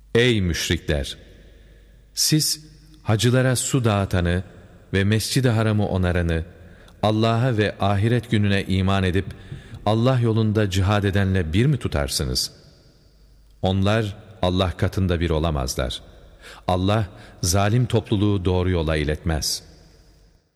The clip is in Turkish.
Ey müşrikler! Siz hacılara su dağıtanı ve Mescid-i Haram'ı onaranı, Allah'a ve ahiret gününe iman edip Allah yolunda cihad edenle bir mi tutarsınız? Onlar Allah katında bir olamazlar. Allah zalim topluluğu doğru yola iletmez.''